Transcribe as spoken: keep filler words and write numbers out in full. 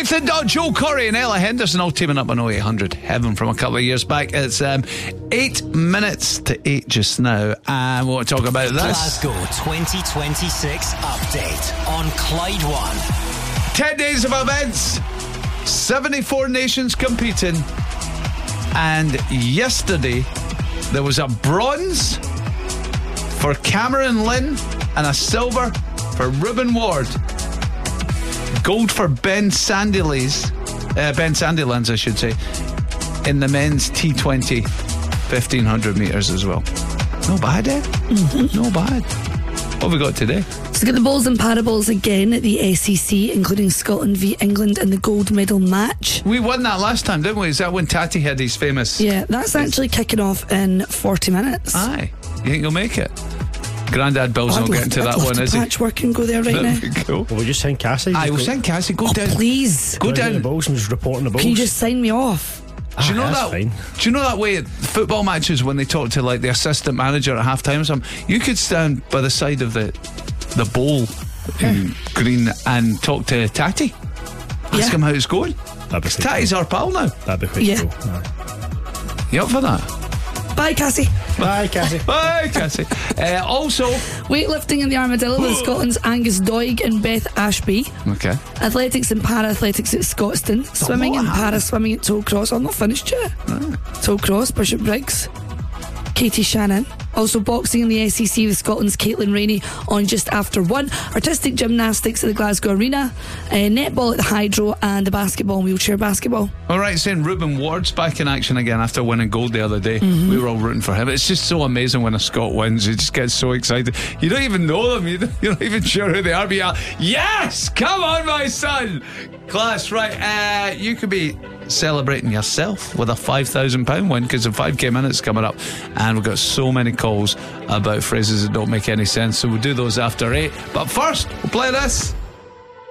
Nathan Dodd, Joe Corey and Ella Henderson all teaming up on oh eight hundred Heaven from a couple of years back. It's um, eight minutes to eight just now, and we want to talk about this. Glasgow twenty twenty-six update on Clyde One. ten days of events, seventy-four nations competing, and yesterday there was a bronze for Cameron Lynn and a silver for Ruben Ward. Gold for Ben Sandilands, uh, Ben Sandilands, I should say, in the men's T twenty fifteen hundred metres as well. No bad, eh? Mm-hmm. No bad. What have we got today? So get the bowls and parables again at the S E C, including Scotland v England in the gold medal match. We won that last time, didn't we? Is that when Tati had his famous... Yeah, that's actually kicking off in forty minutes. Aye. You think you'll make it? Grandad Bill's oh, not getting to I'd that love one, to is he? patchwork and go there right That'd now. be cool. Well, we just send Cassie. Aye, we'll go, send Cassie. Go oh, down. Please. Go go down down. the balls and just report on the balls. Can you just sign me off? Do you know ah, that? that's fine. Do you know that way at football matches when they talk to like the assistant manager at half time or something? You could stand by the side of the the bowl in green and talk to Tati. Ask Yeah. him how it's going. That'd be quite Tati's cool. our pal now. That'd be quite Yeah. cool. Aye. You up for that? Bye, Cassie. Bye, Cassie. Bye, Cassie. uh, also, Weightlifting in the Armadillo with Scotland's Angus Doig and Beth Ashby. okay. Athletics and para-athletics at Scotstoun. Swimming and what? para-swimming at Tollcross. I'm not finished yet. Tollcross, Bishop Briggs, Katie Shannon. Also boxing in the S E C with Scotland's Caitlin Rainey on just after one. Artistic gymnastics at the Glasgow Arena. Uh, netball at the Hydro, and the basketball and wheelchair basketball. All right, saying Ruben Ward's back in action again after winning gold the other day. Mm-hmm. We were all rooting for him. It's just so amazing when a Scot wins. You just get so excited. You don't even know them. You don't, you're not even sure who they are. But you're, yes! Come on, my son! Class, right. Uh, you could be celebrating yourself with a five thousand pounds win because the five K minutes coming up, and we've got so many calls about phrases that don't make any sense, so we'll do those after eight. But first, we'll play this.